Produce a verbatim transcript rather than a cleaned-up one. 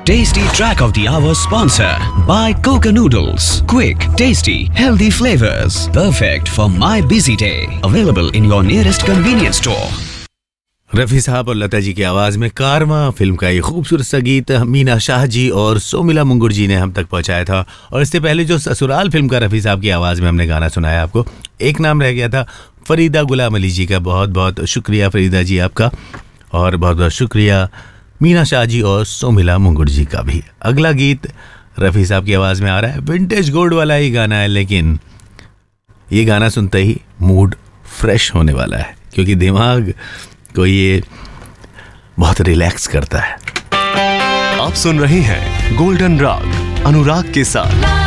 Tasty Track of the Hour sponsor by Coca Noodles. Quick, tasty, healthy flavors. Perfect for my busy day. Available in your nearest convenience store. Rafi साहब और लता जी की आवाज़ में कारवां film का ये खूबसूरत सा गीत मीना शाह जी और सोमिला मुंगुर जी ने हम तक पहुंचाया था। और इससे पहले जो ससुराल फिल्म का रफ़ी साहब की आवाज़ में हमने गाना सुनाया आपको, एक नाम रह गया था फरीदा गुलाम अली जी का। बहुत बहुत शुक्रिया फरीदा जी आपका, और बहुत बहुत शुक्रिया मीना शाह जी और सोमिला मुंगुर जी का भी। अगला गीत रफ़ी साहब की आवाज़ में आ रहा है, विंटेज गोल्ड वाला ही गाना है, लेकिन ये गाना सुनते ही मूड फ्रेश होने वाला है, क्योंकि दिमाग को ये बहुत रिलैक्स करता है। आप सुन रहे हैं गोल्डन राग अनुराग के साथ।